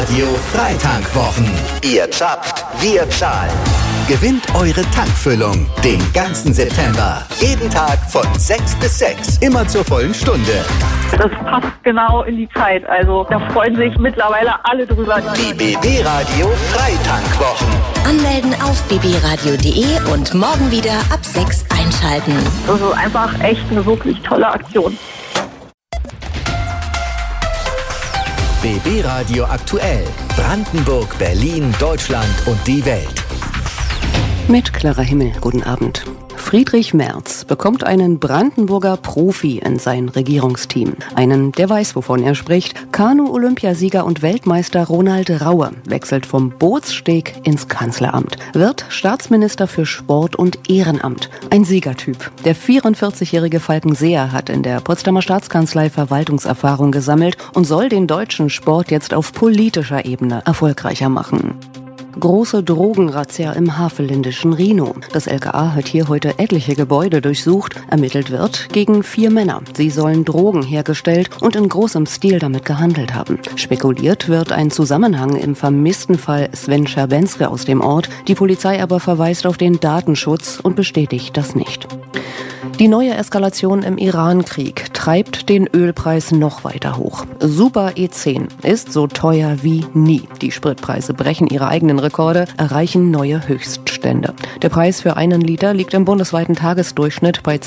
Radio Freitankwwochen. Ihr zapft, wir zahlen. Gewinnt eure Tankfüllung den ganzen September. Jeden Tag von 6 bis 6. Immer zur vollen Stunde. Das passt genau in die Zeit. Also da freuen sich mittlerweile alle drüber. Die BB Radio Freitankwwochen. Anmelden auf bbradio.de und morgen wieder ab 6 einschalten. Das ist einfach echt eine wirklich tolle Aktion. BB Radio aktuell. Brandenburg, Berlin, Deutschland und die Welt. Mit Clara Himmel, guten Abend. Friedrich Merz bekommt einen Brandenburger Profi in sein Regierungsteam. Einen, der weiß, wovon er spricht. Kanu-Olympiasieger und Weltmeister Ronald Raue wechselt vom Bootssteg ins Kanzleramt. Wird Staatsminister für Sport und Ehrenamt. Ein Siegertyp. Der 44-jährige Falkenseer hat in der Potsdamer Staatskanzlei Verwaltungserfahrung gesammelt und soll den deutschen Sport jetzt auf politischer Ebene erfolgreicher machen. Große Drogenrazzia im havelländischen Rhinow. Das LKA hat hier heute etliche Gebäude durchsucht. Ermittelt wird gegen 4 Männer. Sie sollen Drogen hergestellt und in großem Stil damit gehandelt haben. Spekuliert wird ein Zusammenhang im vermissten Fall Sven Scherbenske aus dem Ort. Die Polizei aber verweist auf den Datenschutz und bestätigt das nicht. Die neue Eskalation im Iran-Krieg treibt den Ölpreis noch weiter hoch. Super E10 ist so teuer wie nie. Die Spritpreise brechen ihre eigenen Rekorde, erreichen neue Höchststände. Der Preis für 1 Liter liegt im bundesweiten Tagesdurchschnitt bei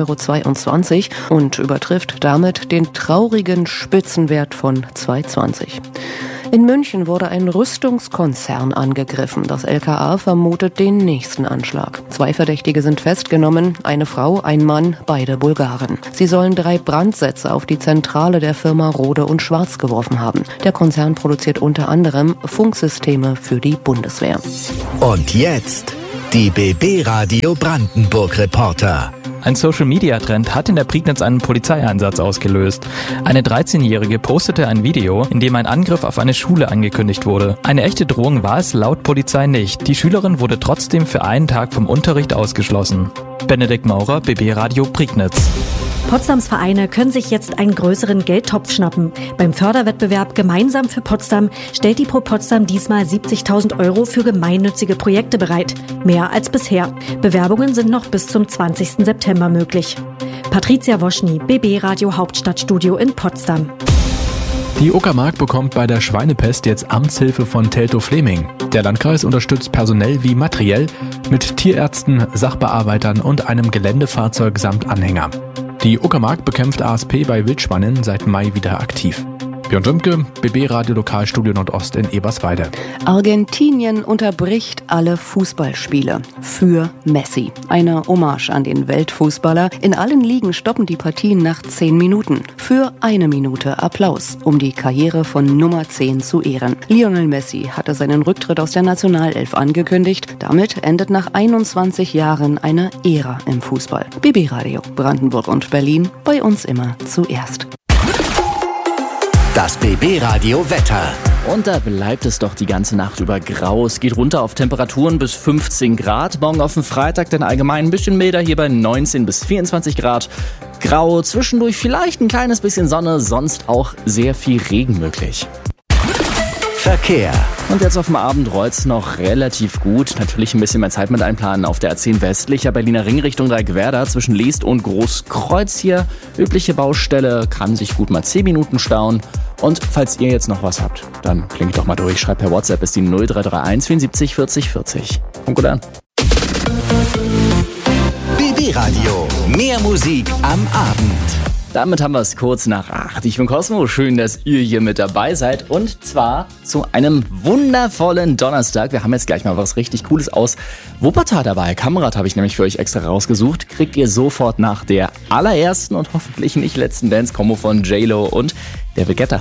2,22 € und übertrifft damit den traurigen Spitzenwert von 2,20 €. In München wurde ein Rüstungskonzern angegriffen. Das LKA vermutet den nächsten Anschlag. 2 Verdächtige sind festgenommen, eine Frau, ein Mann, beide Bulgaren. Sie sollen 3 Brandsätze auf die Zentrale der Firma Rohde und Schwarz geworfen haben. Der Konzern produziert unter anderem Funksysteme für die Bundeswehr. Und jetzt die BB Radio Brandenburg Reporter. Ein Social-Media-Trend hat in der Prignitz einen Polizeieinsatz ausgelöst. Eine 13-Jährige postete ein Video, in dem ein Angriff auf eine Schule angekündigt wurde. Eine echte Drohung war es laut Polizei nicht. Die Schülerin wurde trotzdem für einen Tag vom Unterricht ausgeschlossen. Benedikt Maurer, BB Radio Prignitz. Potsdams Vereine können sich jetzt einen größeren Geldtopf schnappen. Beim Förderwettbewerb Gemeinsam für Potsdam stellt die Pro Potsdam diesmal 70.000 € für gemeinnützige Projekte bereit. Mehr als bisher. Bewerbungen sind noch bis zum 20. September möglich. Patricia Woschny, BB Radio Hauptstadtstudio in Potsdam. Die Uckermark bekommt bei der Schweinepest jetzt Amtshilfe von Teltow-Fleming. Der Landkreis unterstützt personell wie materiell mit Tierärzten, Sachbearbeitern und einem Geländefahrzeug samt Anhänger. Die Uckermark bekämpft ASP bei Wildschweinen seit Mai wieder aktiv. Björn Dümke, BB Radio Lokalstudio Nordost in Eberswalde. Argentinien unterbricht alle Fußballspiele für Messi. Eine Hommage an den Weltfußballer. In allen Ligen stoppen die Partien nach 10 Minuten. Für 1 Minute Applaus, um die Karriere von Nummer 10 zu ehren. Lionel Messi hatte seinen Rücktritt aus der Nationalelf angekündigt. Damit endet nach 21 Jahren eine Ära im Fußball. BB Radio Brandenburg und Berlin, bei uns immer zuerst. Das BB Radio Wetter. Und da bleibt es doch die ganze Nacht über grau. Es geht runter auf Temperaturen bis 15 Grad. Morgen auf den Freitag dann allgemein ein bisschen milder, hier bei 19 bis 24 Grad. Grau, zwischendurch vielleicht ein kleines bisschen Sonne, sonst auch sehr viel Regen möglich. Verkehr. Und jetzt auf dem Abend rollt's noch relativ gut. Natürlich ein bisschen mehr Zeit mit einplanen auf der A10 westlicher Berliner Ring Richtung Dreieckwerder zwischen Leest und Großkreuz hier. Übliche Baustelle, kann sich gut mal 10 Minuten stauen. Und falls ihr jetzt noch was habt, dann klingt doch mal durch. Schreibt per WhatsApp, ist die 0331 74 40 40. Und gut an. BB Radio. Mehr Musik am Abend. Damit haben wir es kurz nach 8. Ich bin Cosmo, schön, dass ihr hier mit dabei seid. Und zwar zu einem wundervollen Donnerstag. Wir haben jetzt gleich mal was richtig Cooles aus Wuppertal dabei. Kamerad habe ich nämlich für euch extra rausgesucht. Kriegt ihr sofort nach der allerersten und hoffentlich nicht letzten Dance-Kombo von J-Lo und David Guetta.